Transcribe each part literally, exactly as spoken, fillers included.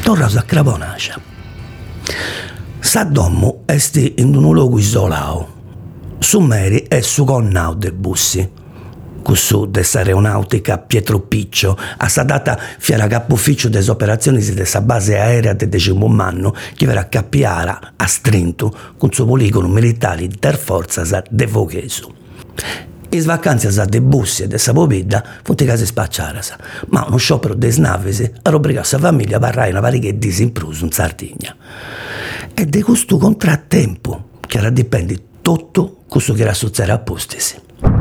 torraus a Craponascia. Sa domu est in unu logu isoladu. Su meri est su connau de Bussi, cussu de s'aeronautica Pietro Piccio, a sa data fiat capo-ufficiu de s'operazionis de sa base aerea de decimu mannu, chi verrà capiara a strintu cun su poligonu militare interforzas de Voghesu. Is vacanzias de Bussi e de sa pobidda funt casi spacciaras, ma unu sciopero de is navis at obrigato sa famiglia a parrai una pariga de dis in prus in Sardigna. E de custu contrattempu, che era dipendi tutto cussu che era succedere a Postisi.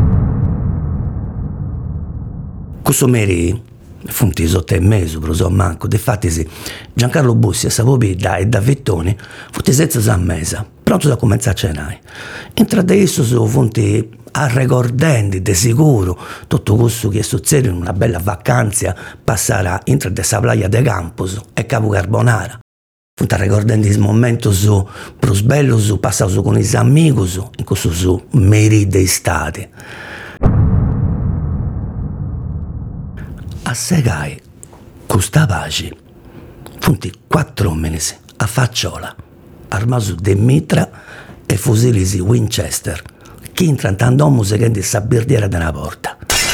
Cussu meri funt is otto e mesu, pro so manco, difattis Giancarlo Bussi e sa pobidda e Davittoni funt sezzas a mesa, prontos a cominciare a cenare. Intra de issos funt arrecordendi de sicuru tutto cussu che succede in una bella vacanza passare intra de sa playa de Campos e Capu Carbonara. Funt arrecordendi is momentos prus bellus passaus con is amigos in cussus meri de istade. A segai custa pace funt quattro uomines a facciola, armaus de mitra e fusilis Winchester, chi intrant a domu segendi sa birdiera de una porta.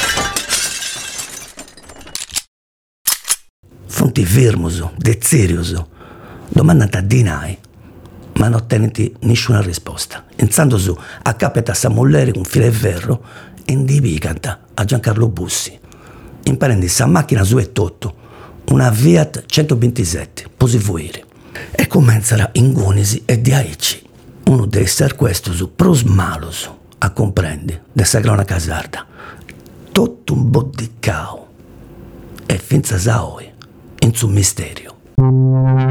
Funt firmus, dezirius, domandant a dinai, ma non ottenenti nessuna risposta. Inzandos a capeta a sa mulleri con filo e ferro e indipicant a Giancarlo Bussi, imparendo sa macchina su e tutto, una Fiat centoventisette, posi fuori. E comenzara in Gunisi e di Aici, uno dei sequestros pros malus, a comprendi, de sa cronaca sarda. Tutto un boddicao, e finza sa oi, in su misterio.